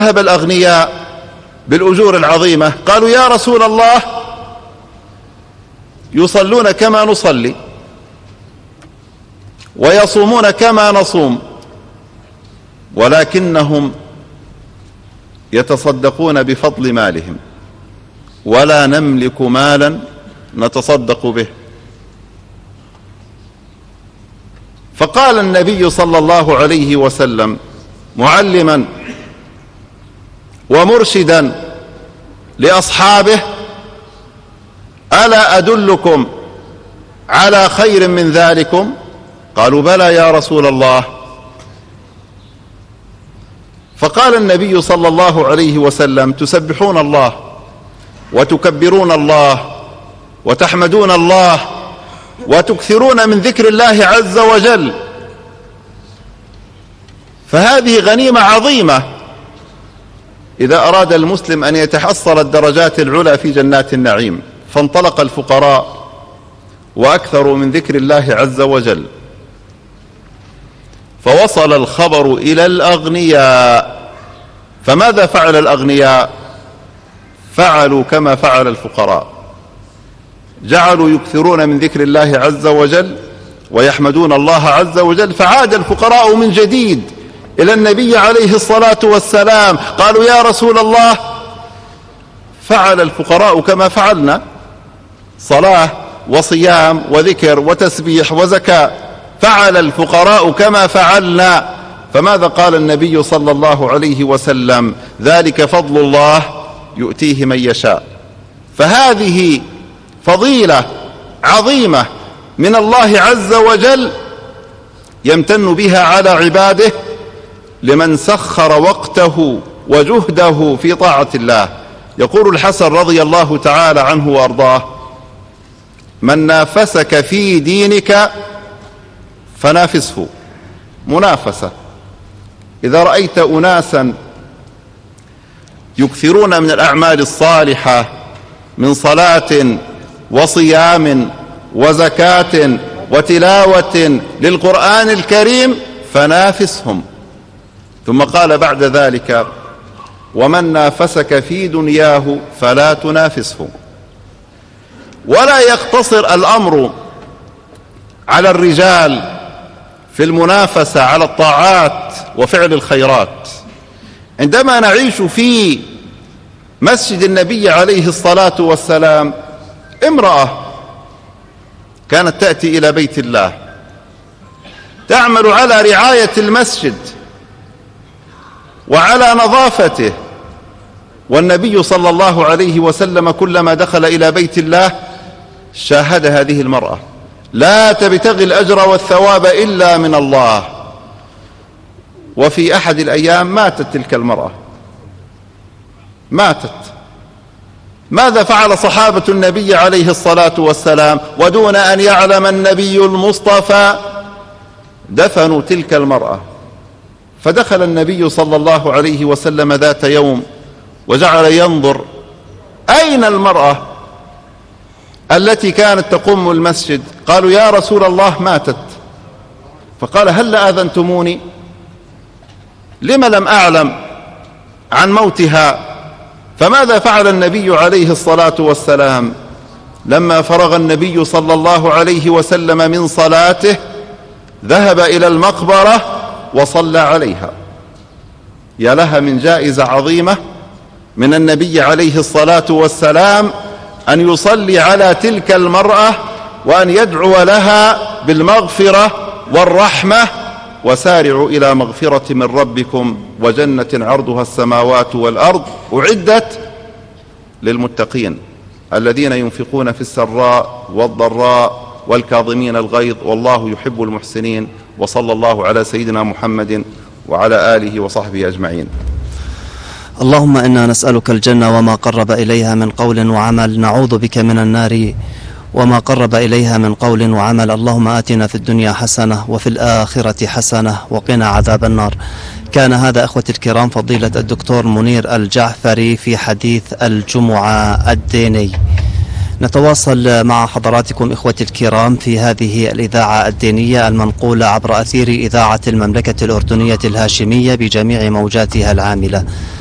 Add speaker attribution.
Speaker 1: ذهب الأغنياء بالأجور العظيمة قالوا يا رسول الله يصلون كما نصلي ويصومون كما نصوم ولكنهم يتصدقون بفضل مالهم ولا نملك مالا نتصدق به. فقال النبي صلى الله عليه وسلم معلما ومرشدا لأصحابه ألا أدلكم على خير من ذلكم؟ قالوا بلى يا رسول الله. فقال النبي صلى الله عليه وسلم تسبحون الله وتكبرون الله وتحمدون الله وتكثرون من ذكر الله عز وجل، فهذه غنيمة عظيمة إذا أراد المسلم أن يتحصل الدرجات العلى في جنات النعيم. فانطلق الفقراء وأكثروا من ذكر الله عز وجل، فوصل الخبر إلى الأغنياء. فماذا فعل الأغنياء؟ فعلوا كما فعل الفقراء، جعلوا يكثرون من ذكر الله عز وجل ويحمدون الله عز وجل. فعاد الفقراء من جديد إلى النبي عليه الصلاة والسلام قالوا يا رسول الله فعل الفقراء كما فعلنا، صلاة وصيام وذكر وتسبيح وزكاة، فعل الفقراء كما فعلنا. فماذا قال النبي صلى الله عليه وسلم؟ ذلك فضل الله يؤتيه من يشاء. فهذه فضيلة عظيمة من الله عز وجل يمتن بها على عباده لمن سخر وقته وجهده في طاعة الله. يقول الحسن رضي الله تعالى عنه وأرضاه من نافسك في دينك فنافسه. منافسة. إذا رأيت أناسا يكثرون من الأعمال الصالحة من صلاة وصيام وزكاة وتلاوة للقرآن الكريم فنافسهم. ثم قال بعد ذلك ومن نافسك في دنياه فلا تنافسه. ولا يقتصر الأمر على الرجال في المنافسة على الطاعات وفعل الخيرات. عندما نعيش في مسجد النبي عليه الصلاة والسلام امرأة كانت تأتي إلى بيت الله تعمل على رعاية المسجد وعلى نظافته، والنبي صلى الله عليه وسلم كلما دخل إلى بيت الله شاهد هذه المرأة لا تبتغي الأجر والثواب إلا من الله. وفي أحد الأيام ماتت تلك المرأة، ماتت. ماذا فعل صحابة النبي عليه الصلاة والسلام ودون أن يعلم النبي المصطفى؟ دفنوا تلك المرأة. فدخل النبي صلى الله عليه وسلم ذات يوم وجعل ينظر أين المرأة التي كانت تقوم المسجد؟ قالوا يا رسول الله ماتت. فقال هل آذنتموني؟ لم لم أعلم عن موتها؟ فماذا فعل النبي عليه الصلاة والسلام؟ لما فرغ النبي صلى الله عليه وسلم من صلاته ذهب إلى المقبرة وصلى عليها. يا لها من جائزة عظيمة من النبي عليه الصلاة والسلام أن يصلي على تلك المرأة وأن يدعو لها بالمغفرة والرحمة. وسارعوا إلى مغفرة من ربكم وجنة عرضها السماوات والأرض أعدت للمتقين الذين ينفقون في السراء والضراء والكاظمين الغيظ والله يحب المحسنين. وصلى الله على سيدنا محمد وعلى آله وصحبه أجمعين.
Speaker 2: اللهم إنا نسألك الجنة وما قرب إليها من قول وعمل، نعوذ بك من النار وما قرب إليها من قول وعمل. اللهم آتنا في الدنيا حسنة وفي الآخرة حسنة وقنا عذاب النار. كان هذا أخوتي الكرام فضيلة الدكتور منير الجعفري في حديث الجمعة الديني. نتواصل مع حضراتكم إخوتي الكرام في هذه الإذاعة الدينية المنقولة عبر أثير إذاعة المملكة الأردنية الهاشمية بجميع موجاتها العاملة.